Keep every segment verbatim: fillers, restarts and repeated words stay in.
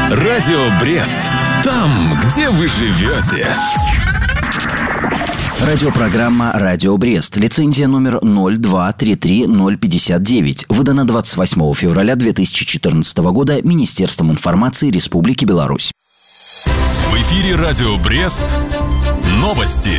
Радио Брест. Там, где вы живете. Радиопрограмма «Радио Брест». Лицензия номер ноль два три три ноль пятьдесят девять. Выдана двадцать восьмого февраля две тысячи четырнадцатого года Министерством информации Республики Беларусь. В эфире «Радио Брест». Новости.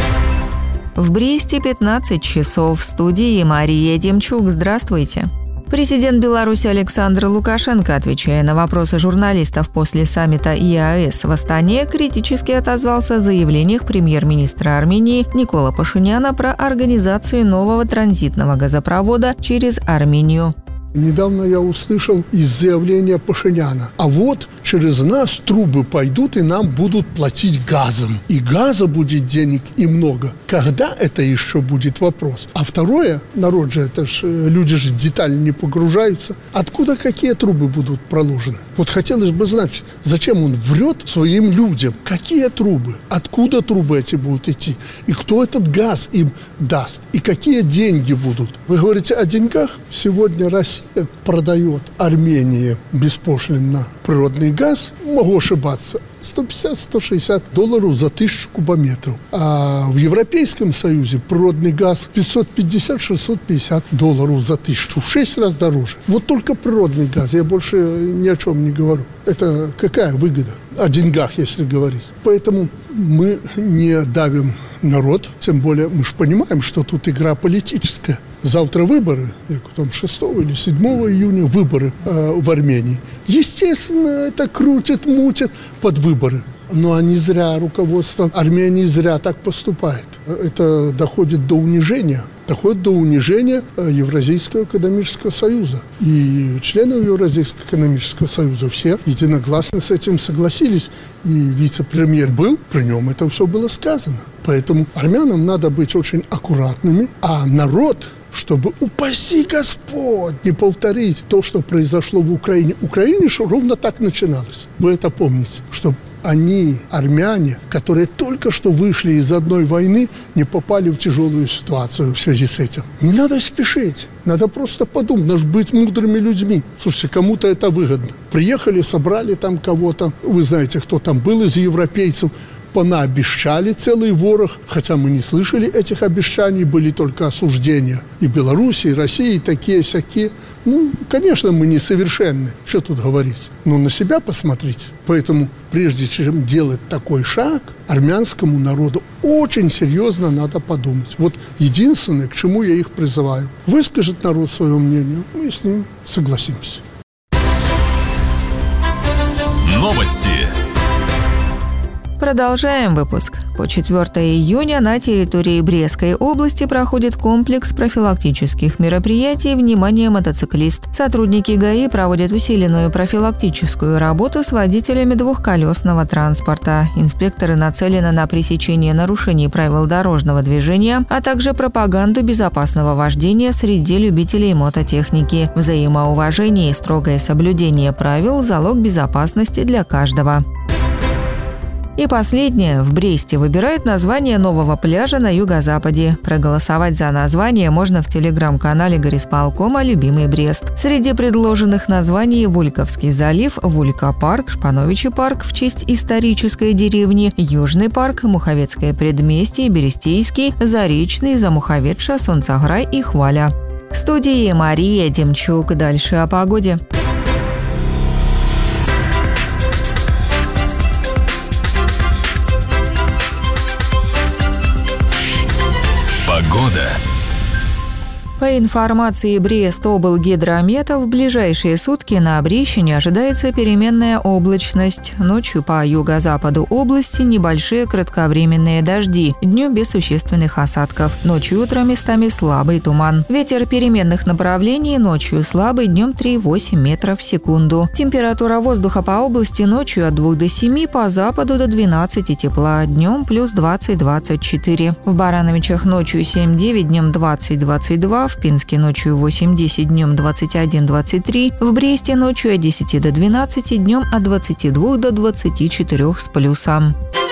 В Бресте пятнадцать часов. В студии Мария Демчук. Здравствуйте. Президент Беларуси Александр Лукашенко, отвечая на вопросы журналистов после саммита ЕАЭС в Астане, критически отозвался о заявлениях премьер-министра Армении Никола Пашиняна про организацию нового транзитного газопровода через Армению. Недавно я услышал из заявления Пашиняна: а вот через нас трубы пойдут и нам будут платить газом. И газа будет денег и много. Когда это еще будет вопрос? А второе, народ же, это ж, люди же в детали не погружаются. Откуда какие трубы будут проложены? Вот хотелось бы знать, зачем он врет своим людям? Какие трубы? Откуда трубы эти будут идти? И кто этот газ им даст? И какие деньги будут? Вы говорите о деньгах? Сегодня Россия продает Армении беспошлинно природный газ, могу ошибаться, сто пятьдесят - сто шестьдесят долларов за тысячу кубометров. А в Европейском Союзе природный газ пятьсот пятьдесят - шестьсот пятьдесят долларов за тысячу. В шесть раз дороже. Вот только природный газ. Я больше ни о чем не говорю. Это какая выгода? О деньгах, если говорить. Поэтому мы не давим народ. Тем более мы же понимаем, что тут игра политическая. Завтра выборы, там шестого или седьмого июня выборы э, в Армении. Естественно, это крутит, мутит под выборы. Но не зря руководство Армении зря так поступает. Это доходит до унижения. Доходит до унижения Евразийского экономического союза. И члены Евразийского экономического союза все единогласно с этим согласились. И вице-премьер был, при нем это все было сказано. Поэтому армянам надо быть очень аккуратными, а народ, чтобы, упаси Господь, не повторить то, что произошло в Украине. В Украине что ровно так начиналось. Вы это помните, что они, армяне, которые только что вышли из одной войны, не попали в тяжелую ситуацию в связи с этим. Не надо спешить. Надо просто подумать, надо быть мудрыми людьми. Слушайте, кому-то это выгодно. Приехали, собрали там кого-то. Вы знаете, кто там был из европейцев. Понаобещали целый ворох, хотя мы не слышали этих обещаний, были только осуждения и Беларуси, и России, и такие-сякие. Ну, конечно, мы несовершенны, что тут говорить, но на себя посмотрите. Поэтому, прежде чем делать такой шаг, армянскому народу очень серьезно надо подумать. Вот единственное, к чему я их призываю. Выскажет народ свое мнение, мы с ним согласимся. Новости. Продолжаем выпуск. По четвёртого июня на территории Брестской области проходит комплекс профилактических мероприятий «Внимание, мотоциклист». Сотрудники ГАИ проводят усиленную профилактическую работу с водителями двухколесного транспорта. Инспекторы нацелены на пресечение нарушений правил дорожного движения, а также пропаганду безопасного вождения среди любителей мототехники. Взаимоуважение и строгое соблюдение правил – залог безопасности для каждого. И последнее. В Бресте выбирают название нового пляжа на юго-западе. Проголосовать за название можно в телеграм-канале горисполкома «Любимый Брест». Среди предложенных названий Вульковский залив, Вулька-парк, Шпановичий парк в честь исторической деревни, Южный парк, Муховецкое предместье, Берестейский, Заречный, Замуховедша, Солнцеграй и Хваля. В студии Мария Демчук. Дальше о погоде. Погода. По информации Брест-облгидромета, в ближайшие сутки на Брещине ожидается переменная облачность. Ночью по юго-западу области небольшие кратковременные дожди, днем без существенных осадков. Ночью и утром местами слабый туман. Ветер переменных направлений, ночью слабый, днем три - восемь метров в секунду. Температура воздуха по области ночью от двух до семи, по западу до двенадцати тепла, днем плюс двадцать - двадцать четыре. В Барановичах ночью семь - девять, днем двадцать - двадцать два, в Пинске ночью восемь - десять, днем двадцать один - двадцать три, в Бресте ночью от десяти до двенадцати, днем от двадцати двух до двадцати четырёх с плюсом.